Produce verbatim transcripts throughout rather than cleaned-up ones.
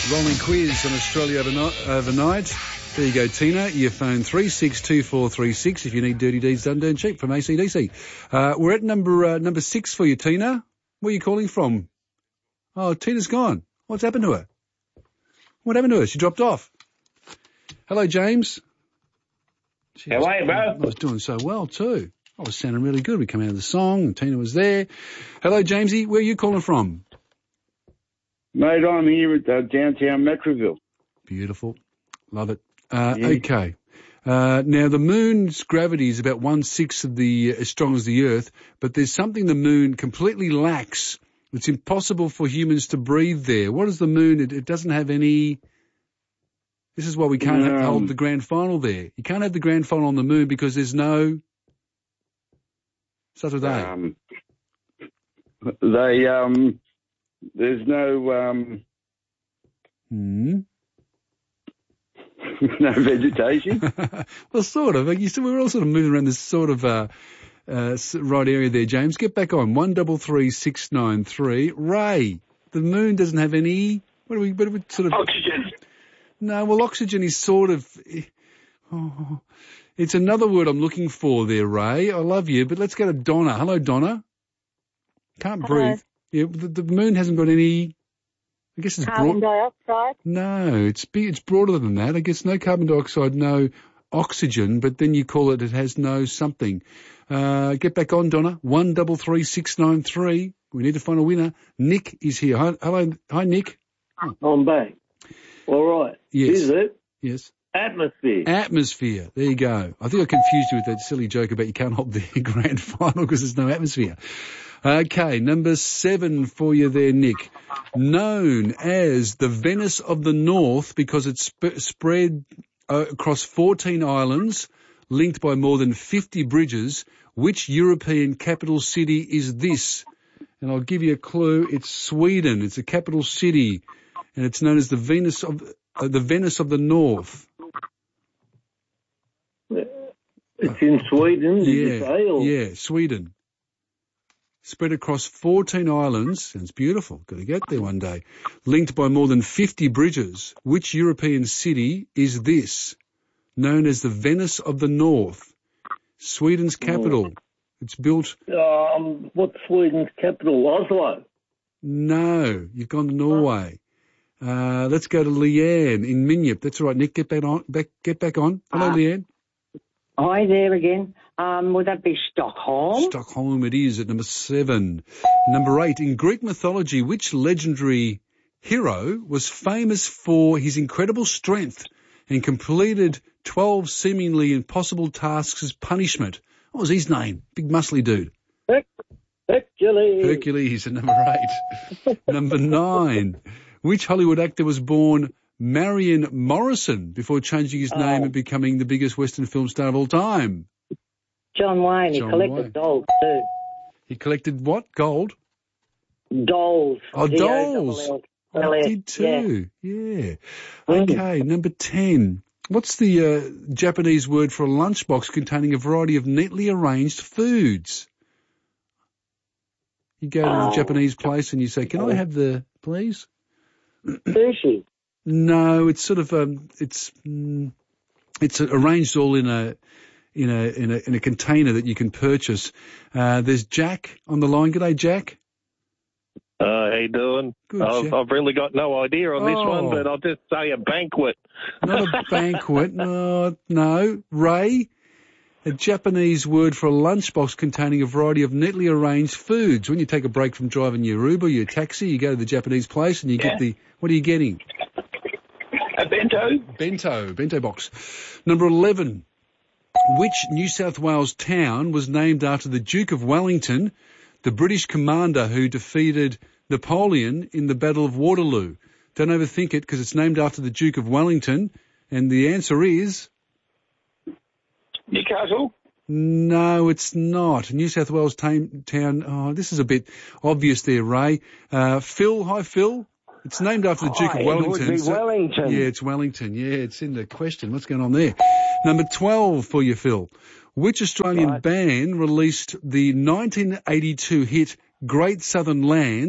Rolling quiz on Australia overnight. overnight. There you go, Tina. Your phone three six two four three six if you need dirty deeds done dirt cheap from A C D C. Uh, we're at number uh, number six for you, Tina. Where are you calling from? Oh, Tina's gone. What's happened to her? What happened to her? She dropped off. Hello, James. She How was, are you, bro? I was doing so well too. I was sounding really good. We came out of the song and Tina was there. Hello, Jamesy. Where are you calling from? Mate, I'm here at uh, downtown Metroville. Beautiful. Love it. Uh, Yeah. Okay. Uh, now, the moon's gravity is about one-sixth of the, as strong as the Earth, but there's something the moon completely lacks. It's impossible for humans to breathe there. What is the moon? It, it doesn't have any... This is why we can't Um, hold the grand final there. You can't have the grand final on the moon because there's no... Such a day. Um, they, um, there's no, um, Hmm. no vegetation. Well, sort of. You see, we're all sort of moving around this sort of uh, uh, s- right area there, James. Get back on. One double three six nine three. Ray, the moon doesn't have any... What do we, what do we sort of... Oxygen. No, well, oxygen is sort of... Oh, it's another word I'm looking for there, Ray. I love you, but let's go to Donna. Hello, Donna. Can't Hello. breathe. Yeah, the, the moon hasn't got any... I guess it's Carbon broad... dioxide. No, it's big, it's broader than that. I guess no carbon dioxide, no oxygen, but then you call it, it has no something. Uh, get back on, Donna. One double three six nine three. We need to find a winner. Nick is here. Hi, hello, hi, Nick. I'm back. All right. Yes. Is it Yes. atmosphere? Atmosphere. There you go. I think I confused you with that silly joke about you can't hold the grand final because there's no atmosphere. Okay, number seven for you there, Nick. Known as the Venice of the North because it's sp- spread uh, across fourteen islands, linked by more than fifty bridges. Which European capital city is this? And I'll give you a clue. It's Sweden. It's a capital city, and it's known as the Venus of uh, the Venice of the North. It's in Sweden, did yeah, you say? Or? yeah, Sweden. Spread across fourteen islands. Sounds beautiful. Got to get there one day. Linked by more than fifty bridges. Which European city is this? Known as the Venice of the North. Sweden's capital. It's built... Um, what's Sweden's capital? Oslo. No, you've gone to Norway. Uh, let's go to Leanne in Minyip. That's all right, Nick. Get back on. Back, get back on. Hello, Uh, Leanne. Hi there again. Um, would that be Stockholm? Stockholm it is at number seven. Number eight, in Greek mythology, which legendary hero was famous for his incredible strength and completed twelve seemingly impossible tasks as punishment? What was his name? Big muscly dude. Herc- Hercules. Hercules at number eight. Number nine, which Hollywood actor was born Marion Morrison before changing his name Oh. and becoming the biggest Western film star of all time? John Wayne. He John collected Wayne. dolls too. He collected what? Gold? Dolls. Oh, D O dolls. L L. I did too. Yeah. Mm. Okay, number ten. What's the uh, Japanese word for a lunchbox containing a variety of neatly arranged foods? You go to the Oh. Japanese place and you say, "Can I have the, please?" Sushi. No, it's sort of um, it's mm, it's arranged all in a in a in a in a container that you can purchase. Uh, there's Jack on the line. G'day, Jack. Uh, how you doing? Good, I've, Jack. I've really got no idea on this Oh. one, but I'll just say a banquet. Not a banquet. No, no. Ray, a Japanese word for a lunchbox containing a variety of neatly arranged foods. When you take a break from driving your Uber, your taxi, you go to the Japanese place and you Yeah. get the, what are you getting? A bento. Bento, bento box. Number eleven. Which New South Wales town was named after the Duke of Wellington, the British commander who defeated Napoleon in the Battle of Waterloo? Don't overthink it because it's named after the Duke of Wellington. And the answer is... Newcastle. No, it's not. New South Wales tam- town... Oh, this is a bit obvious there, Ray. Uh, Phil, hi, Phil. It's named after the Duke Hi, of it Wellington. would be so- Wellington. Yeah, it's Wellington. Yeah, it's in the question. What's going on there? Number twelve for you, Phil. Which Australian Right. band released the nineteen eighty-two hit Great Southern Land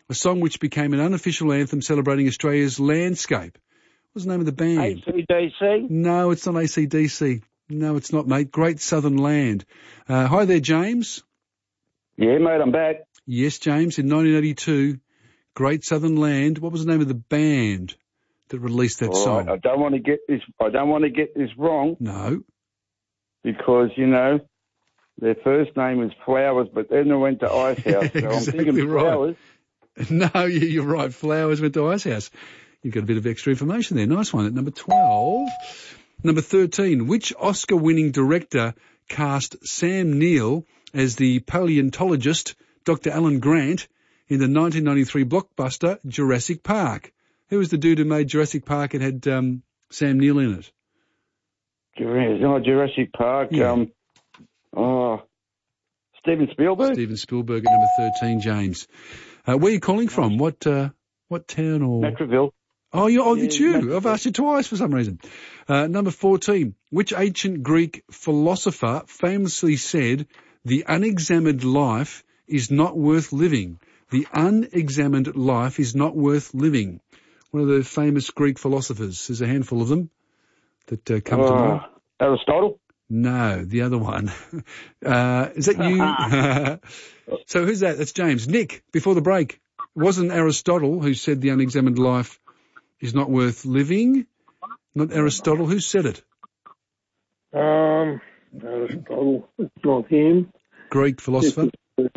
a song which became an unofficial anthem celebrating Australia's landscape. What's the name of the band? A C D C? No, it's not A C D C. No, it's not, mate. Great Southern Land. Uh, hi there, James. Yeah, mate, I'm back. Yes, James, in nineteen eighty-two, Great Southern Land. What was the name of the band that released that All song? right, I don't want to get this. I don't want to get this wrong No. because you know their first name was Flowers, but then they went to Icehouse. So I'm Exactly thinking right. Flowers. No, you- you're right. Flowers went to Icehouse. You've got a bit of extra information there. Nice one. At number twelve. Number thirteen. Which Oscar-winning director cast Sam Neill as the paleontologist Doctor Alan Grant in the nineteen ninety-three blockbuster Jurassic Park? Who was the dude who made Jurassic Park and had um, Sam Neill in it? Jurassic, oh, Jurassic Park. Yeah. Um, oh, Steven Spielberg. Steven Spielberg at number thirteen, James. Uh, where are you calling from? What uh, what town or... Metroville. Oh, you, oh Yeah, it's you. Metroville. I've asked you twice for some reason. Uh, number fourteen. Which ancient Greek philosopher famously said, the unexamined life is not worth living? The unexamined life is not worth living. One of the famous Greek philosophers. There's a handful of them that uh, come to mind. Uh, Aristotle. No, the other one. Uh, is that you? So who's that? That's James. Nick, before the break. It wasn't Aristotle who said the unexamined life is not worth living? Not Aristotle. Who said it? Um, Aristotle. It's not him. Greek philosopher.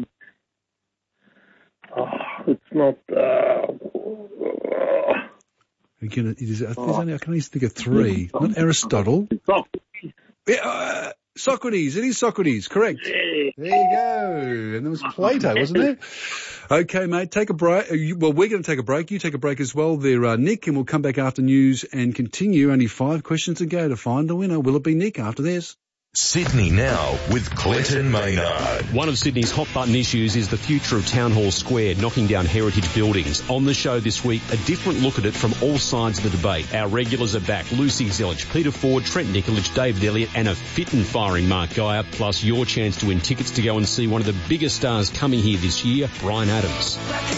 Oh, it's not. Uh, Again, it is, there's only, I can only think of three. Not Aristotle. Yeah, uh, Socrates. It is Socrates. Correct. There you go. And there was Plato, wasn't there? Okay, mate, take a break. Uh, you- Well, we're going to take a break. You take a break as well there, uh, Nick, and we'll come back after news and continue. Only five questions to go to find the winner. Will it be Nick after this? Sydney Now with Clinton Maynard. One of Sydney's hot button issues is the future of Town Hall Square, knocking down heritage buildings. On the show this week, a different look at it from all sides of the debate. Our regulars are back. Lucy Zelich, Peter Ford, Trent Nikolic, David Elliott, and a fit and firing Mark Geyer, plus your chance to win tickets to go and see one of the biggest stars coming here this year, Bryan Adams.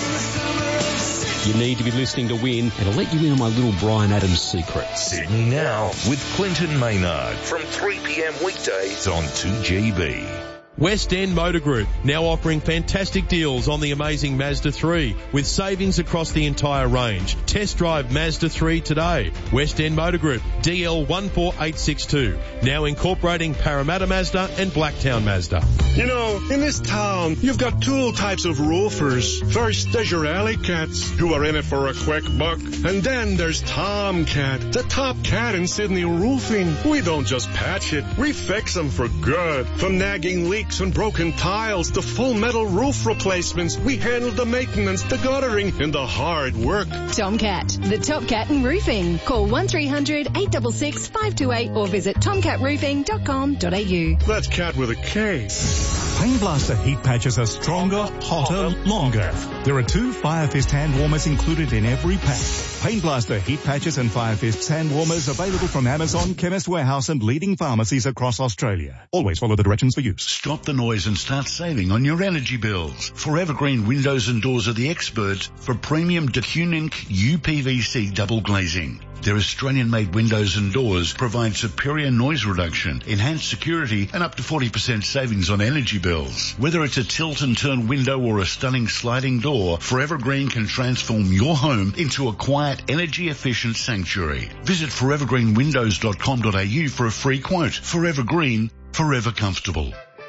You need to be listening to win, and I'll let you in on my little Bryan Adams secret. Sydney Now with Clinton Maynard from three p.m. weekdays on two G B. West End Motor Group, now offering fantastic deals on the amazing Mazda three, with savings across the entire range. Test drive Mazda three today. West End Motor Group, D L one four eight six two, now incorporating Parramatta Mazda and Blacktown Mazda. You know, in this town, you've got two types of roofers. First, there's your alley cats, who are in it for a quick buck. And then there's Tomcat, the top cat in Sydney roofing. We don't just patch it, we fix them for good. From nagging leaks and broken tiles to full metal roof replacements, we handle the maintenance, the guttering, and the hard work. Tomcat, the top cat in roofing. Call one three hundred eight six six five two eight or visit tomcat roofing dot com dot a u. That's cat with a K. Pain Blaster heat patches are stronger, hotter, longer. There are two Fire Fist hand warmers included in every pack. Pain Blaster heat patches and Fire Fist hand warmers available from Amazon, Chemist Warehouse and leading pharmacies across Australia. Always follow the directions for use. Stop the noise and start saving on your energy bills. Forever Green Windows and Doors are the experts for premium DeCunink U P V C double glazing. Their Australian-made windows and doors provide superior noise reduction, enhanced security, and up to forty percent savings on energy bills. Whether it's a tilt and turn window or a stunning sliding door, Forever Green can transform your home into a quiet, energy-efficient sanctuary. Visit forever green windows dot com dot a u for a free quote. Forever Green, forever comfortable.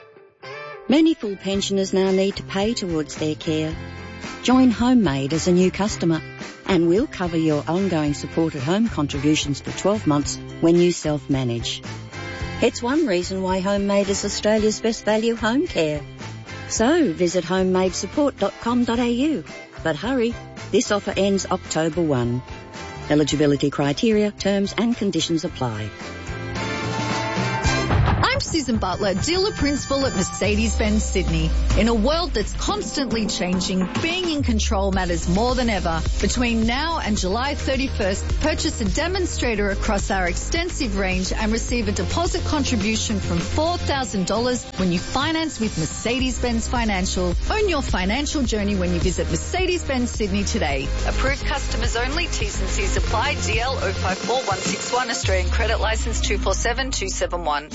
Many full pensioners now need to pay towards their care. Join Homemade as a new customer, and we'll cover your ongoing support at home contributions for twelve months when you self-manage. It's one reason why Homemade is Australia's best value home care. So visit homemade support dot com dot a u. But hurry, this offer ends October first. Eligibility criteria, terms and conditions apply. I'm Susan Butler, dealer principal at Mercedes-Benz Sydney. In a world that's constantly changing, being in control matters more than ever. Between now and July thirty-first, purchase a demonstrator across our extensive range and receive a deposit contribution from four thousand dollars when you finance with Mercedes-Benz Financial. Own your financial journey when you visit Mercedes-Benz Sydney today. Approved customers only. T's and C's apply. D L zero five four one six one. Australian Credit Licence two four seven two seven one.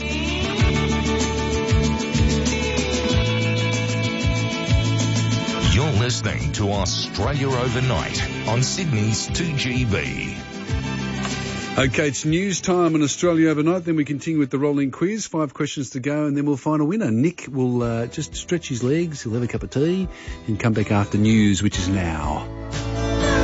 You're listening to Australia Overnight on Sydney's two G B. Okay, it's news time on Australia Overnight. Then we continue with the rolling quiz. Five questions to go, and then we'll find a winner. Nick will uh, just stretch his legs. He'll have a cup of tea and come back after news, which is now.